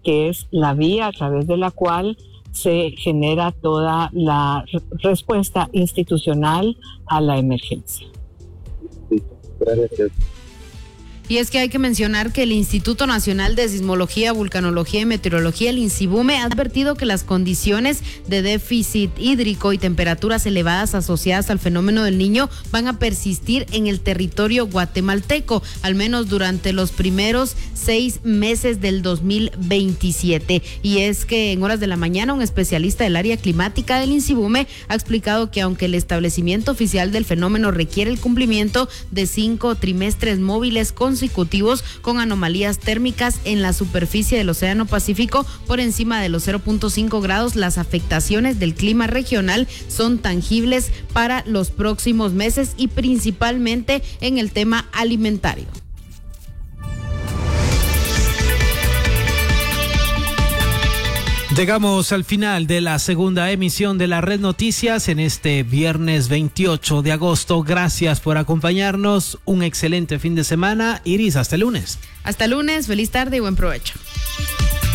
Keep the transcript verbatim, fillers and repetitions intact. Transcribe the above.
que es la vía a través de la cual se genera toda la respuesta institucional a la emergencia. Sí, gracias. Y es que hay que mencionar que el Instituto Nacional de Sismología, Vulcanología y Meteorología, el INSIBUME, ha advertido que las condiciones de déficit hídrico y temperaturas elevadas asociadas al fenómeno del Niño van a persistir en el territorio guatemalteco, al menos durante los primeros seis meses del dos mil veintisiete. Y es que en horas de la mañana un especialista del área climática del INSIBUME ha explicado que aunque el establecimiento oficial del fenómeno requiere el cumplimiento de cinco trimestres móviles con consecutivos con anomalías térmicas en la superficie del Océano Pacífico por encima de los cero punto cinco grados, las afectaciones del clima regional son tangibles para los próximos meses y principalmente en el tema alimentario. Llegamos al final de la segunda emisión de la Red Noticias en este viernes veintiocho de agosto. Gracias por acompañarnos. Un excelente fin de semana. Iris, hasta el lunes. Hasta el lunes. Feliz tarde y buen provecho.